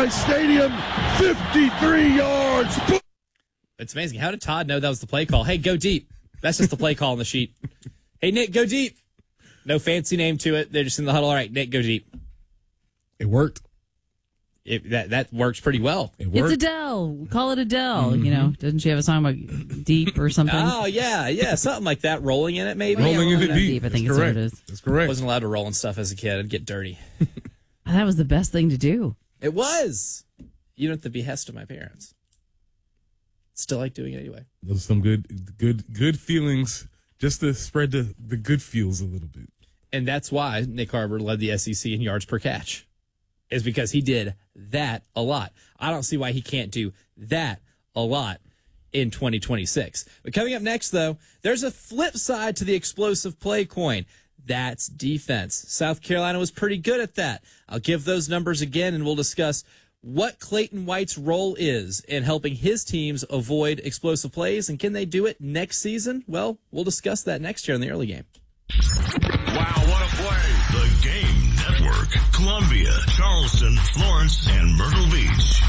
SoFi Stadium, 53 yards. It's amazing. How did Todd know that was the play call? Hey, go deep. That's just the play call on the sheet. Hey, Nick, go deep. No fancy name to it. They're just in the huddle. All right, Nick, go deep. It worked. That works pretty well. It's Adele. Call it Adele. Mm-hmm. You know, doesn't she have a song about deep or something? Oh, yeah, something like that. Rolling in it, maybe. Rolling in it deep. I think That's it's what it is. That's correct. Wasn't allowed to roll in stuff as a kid. I'd get dirty. That was the best thing to do. It was. You know, at the behest of my parents. Still like doing it anyway. Those are some good feelings, just to spread the good feels a little bit. And that's why Nick Harbor led the SEC in yards per catch, is because he did that a lot. I don't see why he can't do that a lot in 2026. But coming up next, though, there's a flip side to the explosive play coin. That's defense. South Carolina was pretty good at that. I'll give those numbers again, and we'll discuss what Clayton White's role is in helping his teams avoid explosive plays, and can they do it next season? Well, we'll discuss that next year in the early game. Wow, what a play. The Game Network. Columbia, Charleston, Florence, and Myrtle Beach.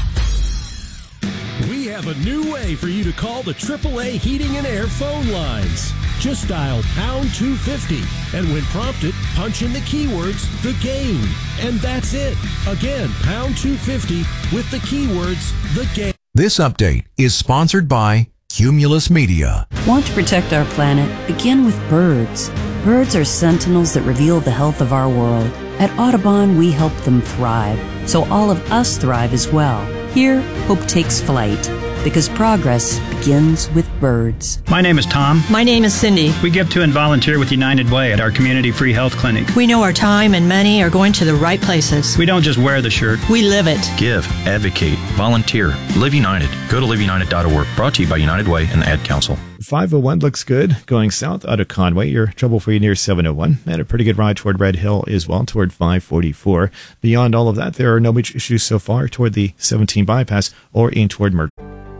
We have a new way for you to call the AAA Heating and Air phone lines. Just dial pound 250, and when prompted, punch in the keywords, the game. And that's it. Again, pound 250 with the keywords, the game. This update is sponsored by Cumulus Media. Want to protect our planet? Begin with birds. Birds are sentinels that reveal the health of our world. At Audubon, we help them thrive, so all of us thrive as well. Here, hope takes flight, because progress begins with birds. My name is Tom. My name is Cindy. We give to and volunteer with United Way at our community free health clinic. We know our time and money are going to the right places. We don't just wear the shirt. We live it. Give, advocate, volunteer, Live United. Go to liveunited.org. Brought to you by United Way and the Ad Council. 501 looks good going south out of Conway. You're trouble-free near 701. And a pretty good ride toward Red Hill as well, toward 544. Beyond all of that, there are no major issues so far toward the 17 bypass or in toward Murder.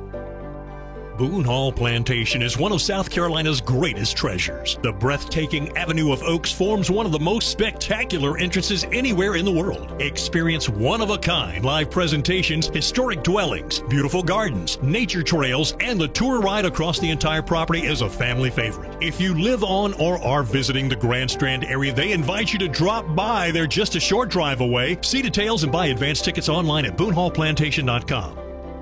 Boone Hall Plantation is one of South Carolina's greatest treasures. The breathtaking Avenue of Oaks forms one of the most spectacular entrances anywhere in the world. Experience one-of-a-kind live presentations, historic dwellings, beautiful gardens, nature trails, and the tour ride across the entire property is a family favorite. If you live on or are visiting the Grand Strand area, they invite you to drop by. They're just a short drive away. See details and buy advance tickets online at BooneHallPlantation.com.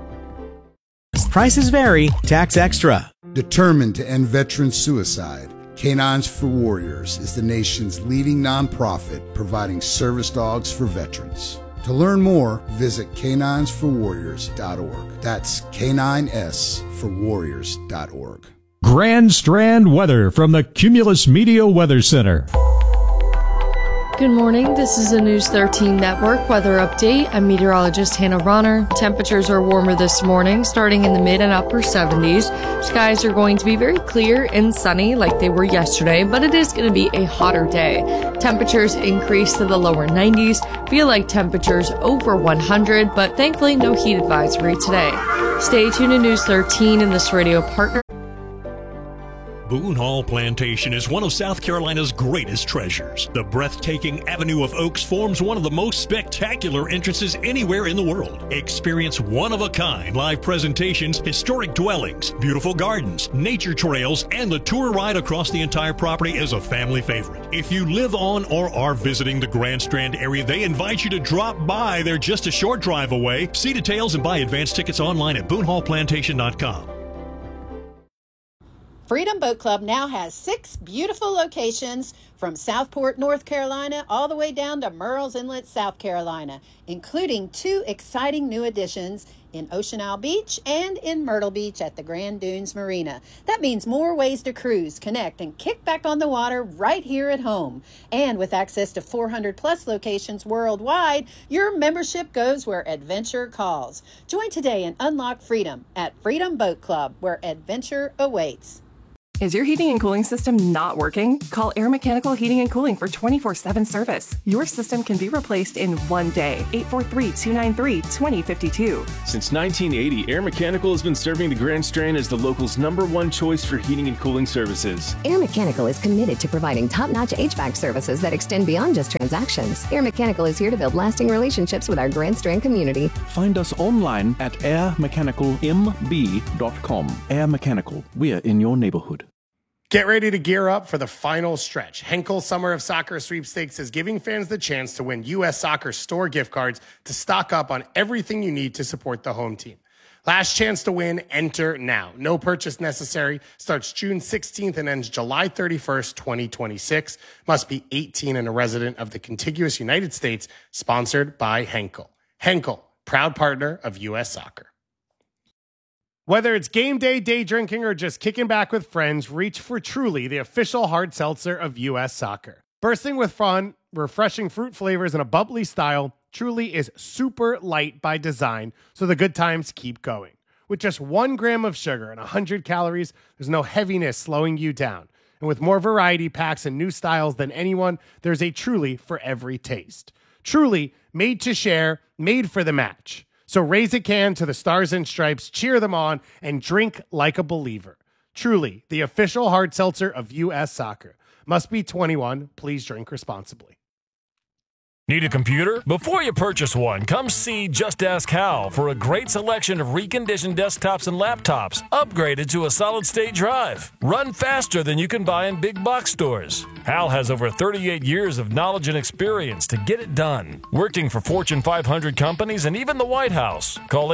Prices vary, tax extra. Determined to end veteran suicide, Canines for Warriors is the nation's leading nonprofit providing service dogs for veterans. To learn more, visit caninesforwarriors.org. That's caninesforwarriors.org. Grand Strand weather from the Cumulus Media Weather Center. Good morning. This is a News 13 Network weather update. I'm meteorologist Hannah Ronner. Temperatures are warmer this morning, starting in the mid and upper 70s. Skies are going to be very clear and sunny like they were yesterday, but it is going to be a hotter day. Temperatures increase to the lower 90s. Feel like temperatures over 100, but thankfully no heat advisory today. Stay tuned to News 13 and this radio partner. Boone Hall Plantation is one of South Carolina's greatest treasures. The breathtaking Avenue of Oaks forms one of the most spectacular entrances anywhere in the world. Experience one-of-a-kind live presentations, historic dwellings, beautiful gardens, nature trails, and the tour ride across the entire property is a family favorite. If you live on or are visiting the Grand Strand area, they invite you to drop by. They're just a short drive away. See details and buy advance tickets online at BooneHallPlantation.com. Freedom Boat Club now has 6 beautiful locations from Southport, North Carolina, all the way down to Murrells Inlet, South Carolina, including 2 exciting new additions in Ocean Isle Beach and in Myrtle Beach at the Grand Dunes Marina. That means more ways to cruise, connect, and kick back on the water right here at home. And with access to 400-plus locations worldwide, your membership goes where adventure calls. Join today and unlock freedom at Freedom Boat Club, where adventure awaits. Is your heating and cooling system not working? Call Air Mechanical Heating and Cooling for 24/7 service. Your system can be replaced in one day. 843-293-2052. Since 1980, Air Mechanical has been serving the Grand Strand as the local's #1 choice for heating and cooling services. Air Mechanical is committed to providing top-notch HVAC services that extend beyond just transactions. Air Mechanical is here to build lasting relationships with our Grand Strand community. Find us online at airmechanicalmb.com. Air Mechanical, we're in your neighborhood. Get ready to gear up for the final stretch. Henkel Summer of Soccer Sweepstakes is giving fans the chance to win U.S. Soccer store gift cards to stock up on everything you need to support the home team. Last chance to win, enter now. No purchase necessary. Starts June 16th and ends July 31st, 2026. Must be 18 and a resident of the contiguous United States. Sponsored by Henkel. Henkel, proud partner of U.S. Soccer. Whether it's game day, day drinking, or just kicking back with friends, reach for Truly, the official hard seltzer of U.S. Soccer. Bursting with fun, refreshing fruit flavors, and a bubbly style, Truly is super light by design, so the good times keep going. With just 1 gram of sugar and 100 calories, there's no heaviness slowing you down. And with more variety packs and new styles than anyone, there's a Truly for every taste. Truly, made to share, made for the match. So raise a can to the Stars and Stripes, cheer them on, and drink like a believer. Truly, the official hard seltzer of U.S. Soccer. Must be 21. Please drink responsibly. Need a computer? Before you purchase one, come see Just Ask Hal for a great selection of reconditioned desktops and laptops upgraded to a solid-state drive. Run faster than you can buy in big box stores. Hal has over 38 years of knowledge and experience to get it done. Working for Fortune 500 companies and even the White House. Call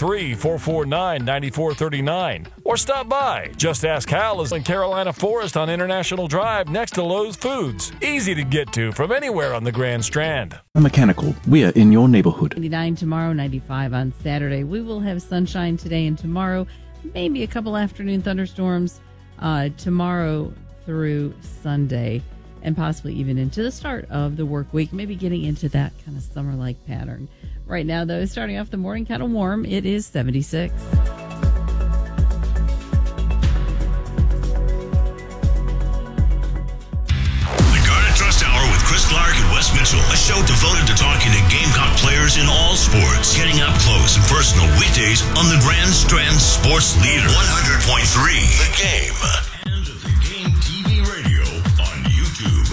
843-449-9439 or stop by. Just Ask Hal is in Carolina Forest on International Drive next to Lowe's Foods. Easy to get to from anywhere on the Grand Strand. Mechanical, we're in your neighborhood. 99 tomorrow, 95 on Saturday. We will have sunshine today and tomorrow. Maybe a couple afternoon thunderstorms tomorrow through Sunday, and possibly even into the start of the work week, maybe getting into that kind of summer-like pattern. Right now, though, starting off the morning kind of warm. It is 76. Chris Clark and Wes Mitchell, a show devoted to talking to Gamecock players in all sports. Getting up close and personal weekdays on the Grand Strand Sports Leader. 100.3 The Game. And the Game TV radio on YouTube.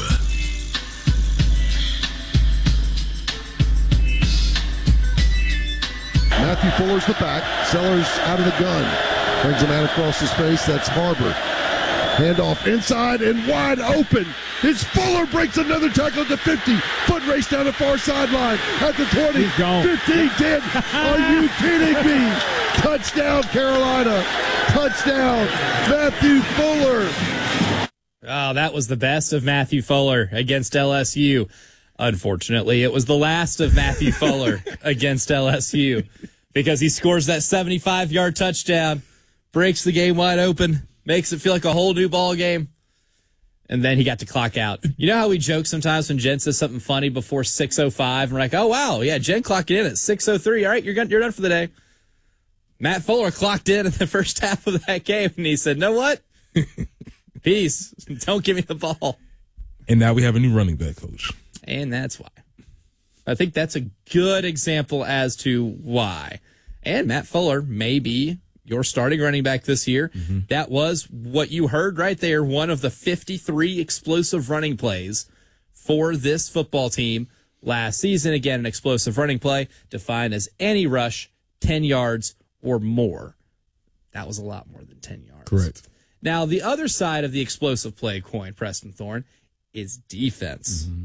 Matthew Fuller's the back. Sellers out of the gun. Brings a man across his face. That's Harbor. Handoff inside and wide open. It's Fuller breaks another tackle at the 50. Foot race down the far sideline at the 20. 15, 10. Are you kidding me? Touchdown, Carolina. Touchdown, Matthew Fuller. Oh, that was the best of Matthew Fuller against LSU. Unfortunately, it was the last of Matthew Fuller against LSU because he scores that 75-yard touchdown, breaks the game wide open, makes it feel like a whole new ball game. And then he got to clock out. You know how we joke sometimes when Jen says something funny before 6:05, and we're like, oh, wow, yeah, Jen clocked in at 6:03. All right, you're done for the day. Matt Fuller clocked in the first half of that game, and he said, know what? Peace. Don't give me the ball. And now we have a new running back coach. And that's why. I think that's a good example as to why. And Matt Fuller may be your starting running back this year. Mm-hmm. That was what you heard right there. One of the 53 explosive running plays for this football team last season. Again, an explosive running play defined as any rush 10 yards or more. That was a lot more than 10 yards. Correct. Now, the other side of the explosive play coin, Preston Thorne, is defense. Mm-hmm.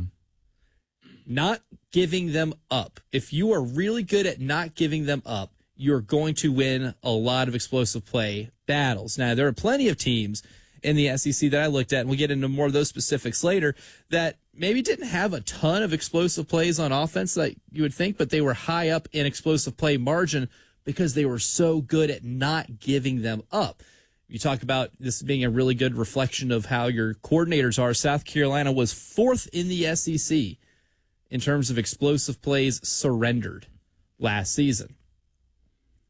Not giving them up. If you are really good at not giving them up, you're going to win a lot of explosive play battles. Now, there are plenty of teams in the SEC that I looked at, and we'll get into more of those specifics later, that maybe didn't have a ton of explosive plays on offense like you would think, but they were high up in explosive play margin because they were so good at not giving them up. You talk about this being a really good reflection of how your coordinators are. South Carolina was 4th in the SEC in terms of explosive plays surrendered last season.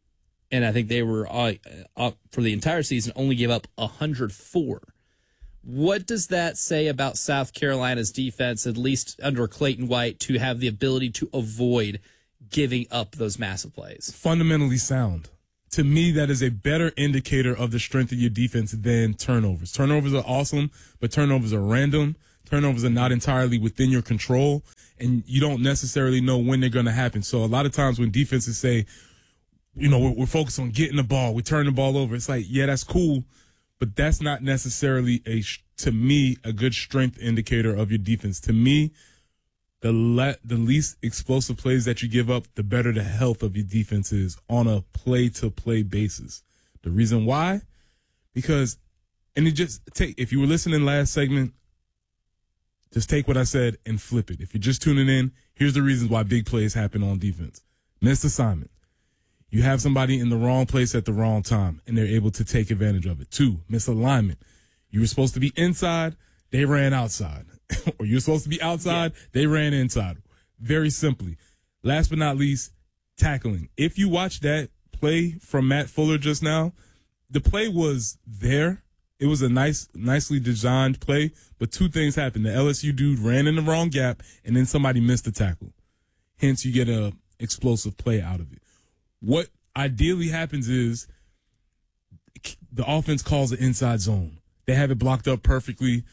And I think they were, for the entire season, only gave up 104. What does that say about South Carolina's defense, at least under Clayton White, to have the ability to avoid giving up those massive plays? Fundamentally sound. To me, that is a better indicator of the strength of your defense than turnovers. Turnovers are awesome, but turnovers are random. Turnovers are not entirely within your control, and you don't necessarily know when they're going to happen. So a lot of times when defenses say, we're focused on getting the ball, we turn the ball over, it's like, yeah, that's cool, but that's not necessarily, to me, a good strength indicator of your defense. To me, the least explosive plays that you give up, the better the health of your defense is on a play-to-play basis. The reason why? Because, if you were listening last segment, just take what I said and flip it. If you're just tuning in, here's the reasons why big plays happen on defense. Missed assignment. You have somebody in the wrong place at the wrong time, and they're able to take advantage of it. 2, misalignment. You were supposed to be inside, they ran outside. Or you're supposed to be outside, they ran inside. Very simply. Last but not least, tackling. If you watch that play from Matt Fuller just now, the play was there. It was a nicely designed play, but 2 things happened. The LSU dude ran in the wrong gap, and then somebody missed the tackle. Hence, you get a explosive play out of it. What ideally happens is the offense calls an inside zone. They have it blocked up perfectly.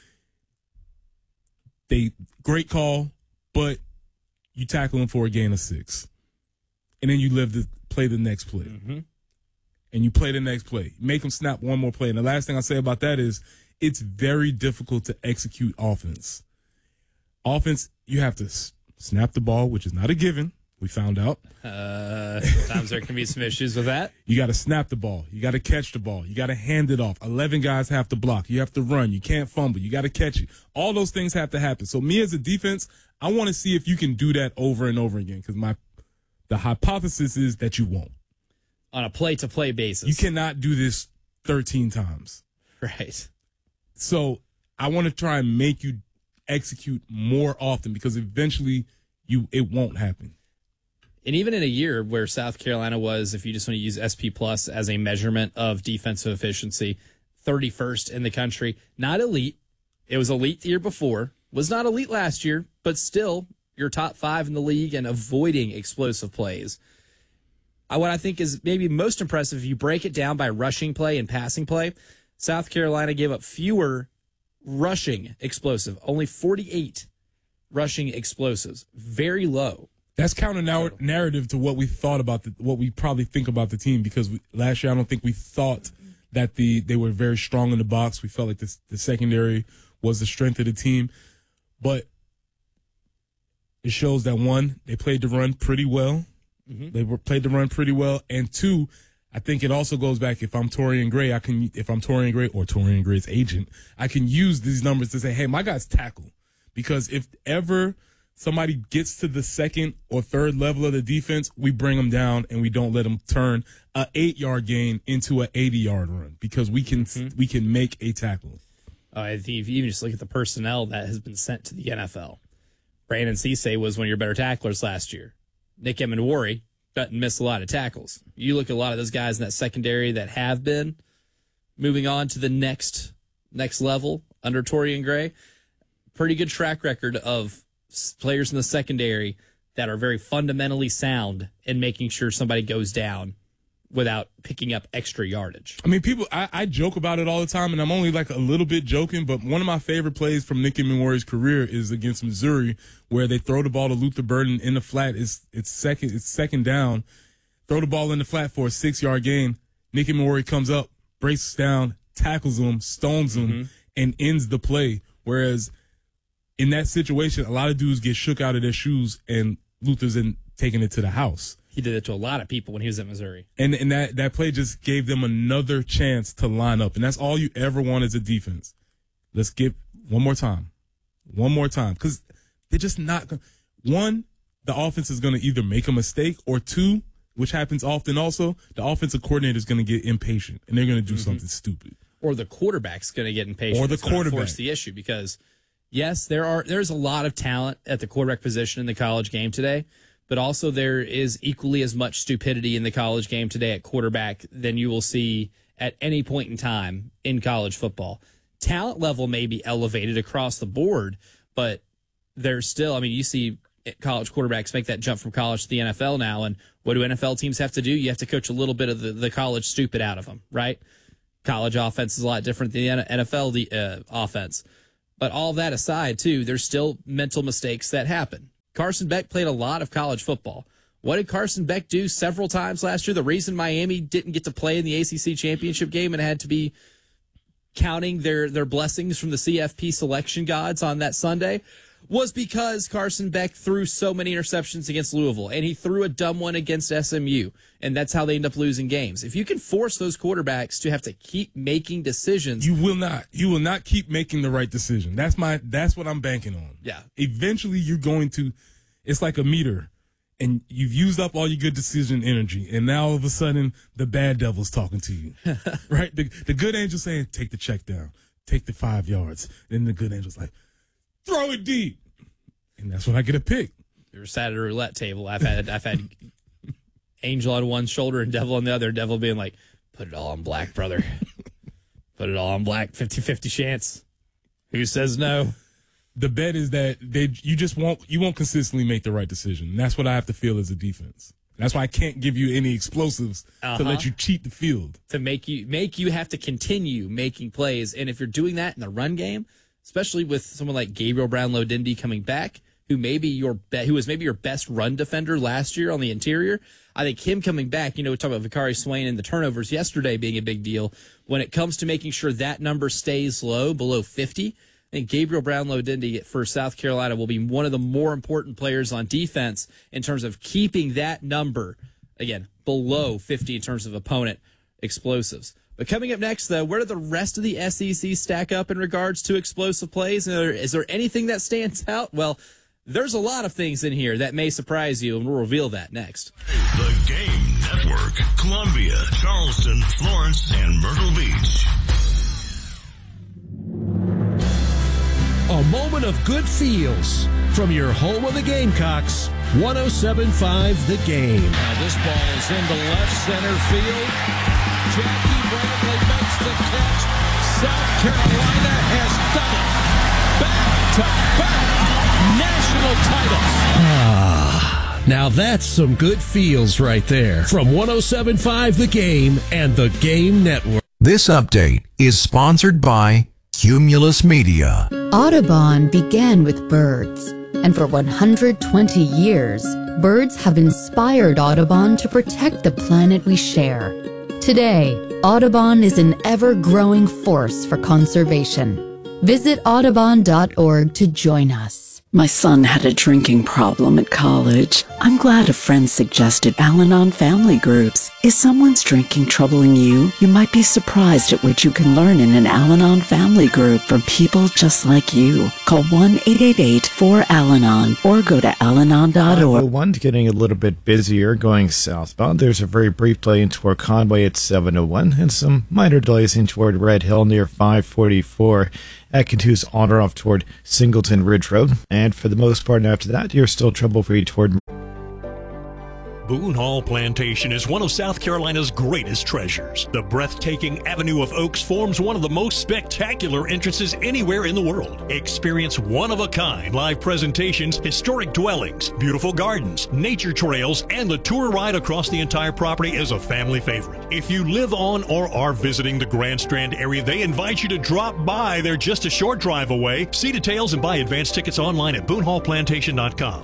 Great call, but you tackle them for a gain of 6. And then you play the next play. Mm-hmm. And you play the next play. Make them snap one more play. And the last thing I say about that is it's very difficult to execute offense. Offense, you have to snap the ball, which is not a given. We found out. Sometimes there can be some issues with that. You got to snap the ball. You got to catch the ball. You got to hand it off. 11 guys have to block. You have to run. You can't fumble. You got to catch it. All those things have to happen. So me as a defense, I want to see if you can do that over and over again, because the hypothesis is that you won't. On a play-to-play basis. You cannot do this 13 times. Right. So I want to try and make you execute more often, because eventually it won't happen. And even in a year where South Carolina was, if you just want to use SP Plus as a measurement of defensive efficiency, 31st in the country, not elite. It was elite the year before, was not elite last year, but still you're top 5 in the league and avoiding explosive plays. What I think is maybe most impressive, if you break it down by rushing play and passing play, South Carolina gave up fewer rushing explosive, only 48 rushing explosives, very low. That's counter narrative to what we thought about what we probably think about the team, because last year I don't think we thought that they were very strong in the box. We felt like the secondary was the strength of the team, but it shows that 1, they played the run pretty well. Mm-hmm. They played the run pretty well, and 2, I think it also goes back. If I'm Torian Gray, if I'm Torian Gray or Torian Gray's agent, I can use these numbers to say, hey, my guys tackle, because if ever somebody gets to the 2nd or 3rd level of the defense, we bring them down and we don't let them turn a 8-yard gain into an 80-yard run, because we can make a tackle. I think if you even just look at the personnel that has been sent to the NFL, Brandon Cisse was one of your better tacklers last year. Nick Emenwari doesn't miss a lot of tackles. You look at a lot of those guys in that secondary that have been moving on to the next level under Torian Gray. Pretty good track record of players in the secondary that are very fundamentally sound in making sure somebody goes down without picking up extra yardage. I mean, I joke about it all the time, and I'm only like a little bit joking, but one of my favorite plays from Nick Emenwari's career is against Missouri, where they throw the ball to Luther Burden in the flat. It's second down. Throw the ball in the flat for a 6-yard gain. Nick Emenwari comes up, breaks down, tackles him, stones him, and ends the play. Whereas in that situation, a lot of dudes get shook out of their shoes, and Luther's taking it to the house. He did it to a lot of people when he was at Missouri. And that play just gave them another chance to line up. And that's all you ever want as a defense. Let's get one more time. Because they're just not going to. 1, the offense is going to either make a mistake, or 2, which happens often also, the offensive coordinator is going to get impatient and they're going to do something stupid. Or the quarterback's going to get impatient. Or the quarterback. Force the issue, because yes, there's a lot of talent at the quarterback position in the college game today, but also there is equally as much stupidity in the college game today at quarterback than you will see at any point in time in college football. Talent level may be elevated across the board, but there's still, I mean, you see college quarterbacks make that jump from college to the NFL now, and what do NFL teams have to do? You have to coach a little bit of the college stupid out of them, right? College offense is a lot different than the NFL offense. But all that aside, too, there's still mental mistakes that happen. Carson Beck played a lot of college football. What did Carson Beck do several times last year? The reason Miami didn't get to play in the ACC championship game and had to be counting their blessings from the CFP selection gods on that Sunday was because Carson Beck threw so many interceptions against Louisville, and he threw a dumb one against SMU, and that's how they end up losing games. If you can force those quarterbacks to have to keep making decisions, you will not keep making the right decision. That's what I'm banking on. Yeah. Eventually you're going to, it's like a meter, and you've used up all your good decision energy, and now all of a sudden the bad devil's talking to you, right? The good angel's saying, take the check down, take the 5 yards. Then the good angel's like, throw it deep. And that's when I get a pick. You're sat at a roulette table. I've had angel on one shoulder and devil on the other. Devil being like, put it all on black, brother. Put it all on black. 50-50 chance. Who says no? The bet is that you won't consistently make the right decision. And that's what I have to feel as a defense. That's why I can't give you any explosives to let you cheat the field. To make you have to continue making plays. And if you're doing that in the run game, especially with someone like Gabriel Brownlow-Dindy coming back, who was maybe your best run defender last year on the interior. I think him coming back, we talked about Vicari Swain and the turnovers yesterday being a big deal. When it comes to making sure that number stays low, below 50, I think Gabriel Brownlow-Dindy for South Carolina will be one of the more important players on defense in terms of keeping that number, again, below 50 in terms of opponent explosives. But coming up next, though, where do the rest of the SEC stack up in regards to explosive plays? Is there anything that stands out? Well, there's a lot of things in here that may surprise you, and we'll reveal that next. The Game Network, Columbia, Charleston, Florence, and Myrtle Beach. A moment of good feels from your home of the Gamecocks, 107.5 The Game. Now this ball is into left center field. Jackie Bradley makes the catch. South Carolina has done it. Back-to-back national titles. Now that's some good feels right there. From 107.5 The Game and The Game Network. This update is sponsored by Cumulus Media. Audubon began with birds, and for 120 years, birds have inspired Audubon to protect the planet we share. Today, Audubon is an ever-growing force for conservation. Visit audubon.org to join us. My son had a drinking problem at college. I'm glad a friend suggested Al-Anon family groups. Is someone's drinking troubling you? You might be surprised at what you can learn in an Al-Anon family group from people just like you. Call 1-888-4-AL-ANON or go to alanon.org. 501 getting a little bit busier going southbound. There's a very brief delay in toward Conway at 701 and some minor delays in toward Red Hill near 544. That continues on or off toward Singleton Ridge Road. And for the most part after that, you're still trouble-free toward... Boone Hall Plantation is one of South Carolina's greatest treasures. The breathtaking Avenue of Oaks forms one of the most spectacular entrances anywhere in the world. Experience one-of-a-kind live presentations, historic dwellings, beautiful gardens, nature trails, and the tour ride across the entire property is a family favorite. If you live on or are visiting the Grand Strand area, they invite you to drop by. They're just a short drive away. See details and buy advance tickets online at BooneHallPlantation.com.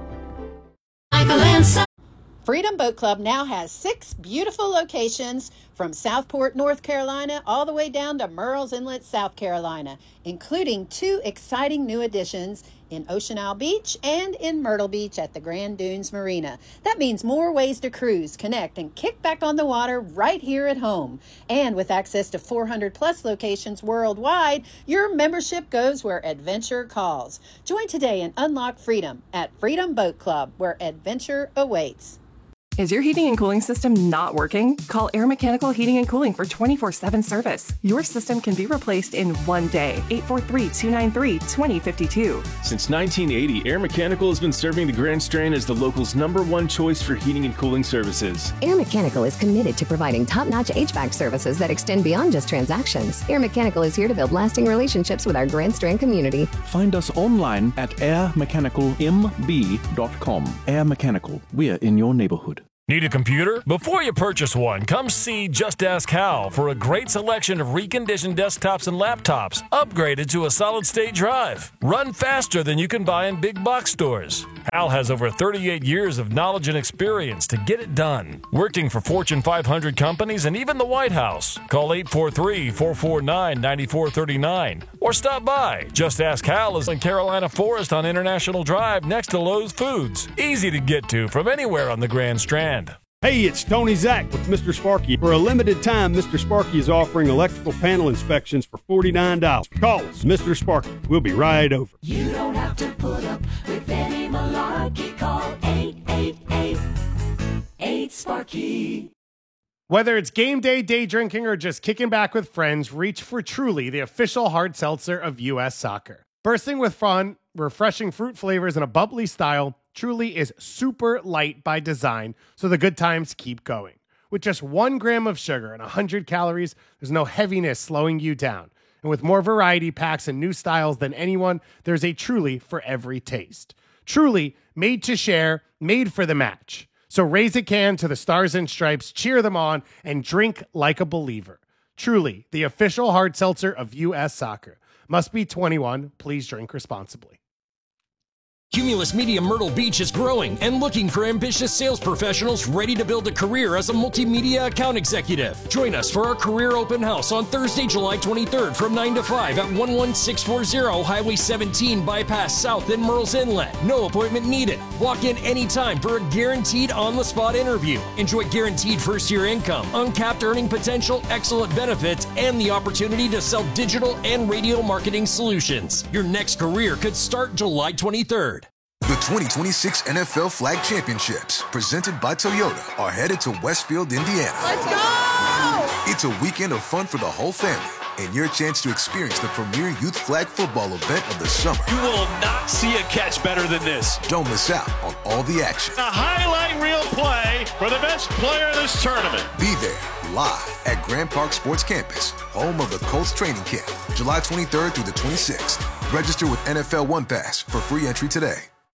Freedom Boat Club now has 6 beautiful locations from Southport, North Carolina, all the way down to Murrells Inlet, South Carolina, including 2 exciting new additions in Ocean Isle Beach and in Myrtle Beach at the Grand Dunes Marina. That means more ways to cruise, connect, and kick back on the water right here at home. And with access to 400-plus locations worldwide, your membership goes where adventure calls. Join today and unlock freedom at Freedom Boat Club, where adventure awaits. Is your heating and cooling system not working? Call Air Mechanical Heating and Cooling for 24/7 service. Your system can be replaced in one day. 843-293-2052. Since 1980, Air Mechanical has been serving the Grand Strand as the local's #1 choice for heating and cooling services. Air Mechanical is committed to providing top-notch HVAC services that extend beyond just transactions. Air Mechanical is here to build lasting relationships with our Grand Strand community. Find us online at airmechanicalmb.com. Air Mechanical, we're in your neighborhood. Need a computer? Before you purchase one, come see Just Ask Hal for a great selection of reconditioned desktops and laptops upgraded to a solid-state drive. Run faster than you can buy in big box stores. Hal has over 38 years of knowledge and experience to get it done. Working for Fortune 500 companies and even the White House. Call 843-449-9439 or stop by. Just Ask Hal is in Carolina Forest on International Drive next to Lowe's Foods. Easy to get to from anywhere on the Grand Strand. Hey, it's Tony Zach with Mr. Sparky. For a limited time, Mr. Sparky is offering electrical panel inspections for $49. Call us, Mr. Sparky. We'll be right over. You don't have to put up with any malarkey. Call 888-8-SPARKY. Whether it's game day, day drinking, or just kicking back with friends, reach for Truly, the official hard seltzer of U.S. Soccer. Bursting with fun, refreshing fruit flavors, and a bubbly style, Truly is super light by design, so the good times keep going. With just 1 gram of sugar and 100 calories, there's no heaviness slowing you down. And with more variety packs and new styles than anyone, there's a Truly for every taste. Truly, made to share, made for the match. So raise a can to the Stars and Stripes, cheer them on, and drink like a believer. Truly, the official hard seltzer of U.S. Soccer. Must be 21. Please drink responsibly. Cumulus Media Myrtle Beach is growing and looking for ambitious sales professionals ready to build a career as a multimedia account executive. Join us for our career open house on Thursday, July 23rd from 9 to 5 at 11640 Highway 17 Bypass South in Murrells Inlet. No appointment needed. Walk in anytime for a guaranteed on-the-spot interview. Enjoy guaranteed first-year income, uncapped earning potential, excellent benefits, and the opportunity to sell digital and radio marketing solutions. Your next career could start July 23rd. The 2026 NFL Flag Championships, presented by Toyota, are headed to Westfield, Indiana. Let's go! It's a weekend of fun for the whole family and your chance to experience the premier youth flag football event of the summer. You will not see a catch better than this. Don't miss out on all the action. A highlight reel play for the best player of this tournament. Be there live at Grand Park Sports Campus, home of the Colts training camp, July 23rd through the 26th. Register with NFL One Pass for free entry today.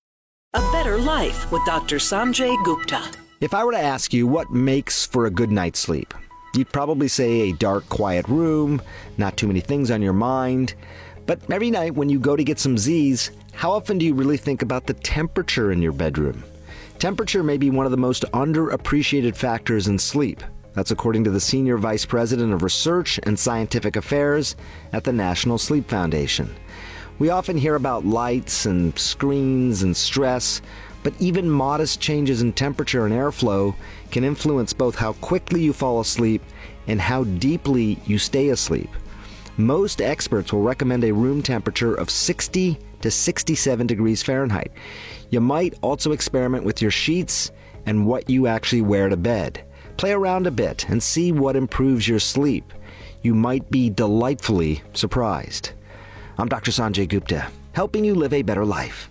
A better life with Dr. Sanjay Gupta. If I were to ask you what makes for a good night's sleep, you'd probably say a dark, quiet room, not too many things on your mind. But every night when you go to get some Z's, how often do you really think about the temperature in your bedroom? Temperature may be one of the most underappreciated factors in sleep. That's according to the Senior Vice President of Research and Scientific Affairs at the National Sleep Foundation. We often hear about lights and screens and stress, but even modest changes in temperature and airflow can influence both how quickly you fall asleep and how deeply you stay asleep. Most experts will recommend a room temperature of 60 to 67 degrees Fahrenheit. You might also experiment with your sheets and what you actually wear to bed. Play around a bit and see what improves your sleep. You might be delightfully surprised. I'm Dr. Sanjay Gupta, helping you live a better life.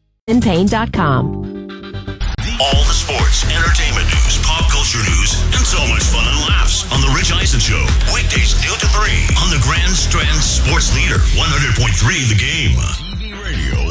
InPain.com. All the sports, entertainment news, pop culture news, and so much fun and laughs on The Rich Eisen Show. Weekdays noon to 3 on the Grand Strand Sports Leader, 100.3 The Game. TV, radio,